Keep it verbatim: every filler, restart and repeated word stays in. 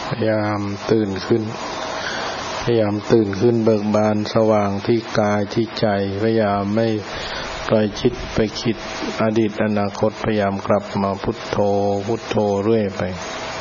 พยายามตื่นขึ้นพยายามตื่นขึ้นเบิกบานสว่างที่กายที่ใจพยายามไม่ปล่อยจิตไปคิดอดีตอนาคตพยายามกลับมาพุทโธพุทโธเรื่อยไป